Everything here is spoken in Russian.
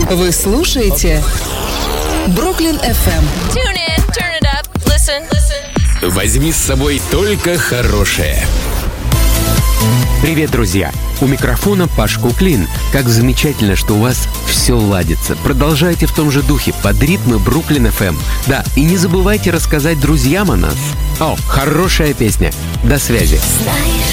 Вы слушаете Бруклин FM. Tune in, turn it up, listen. Возьми с собой только хорошее. Привет, друзья! У микрофона Паш Куклин. Как замечательно, что у вас все ладится. Продолжайте в том же духе, под ритмы Бруклин FM. Да, и не забывайте рассказать друзьям о нас. О, хорошая песня. До связи.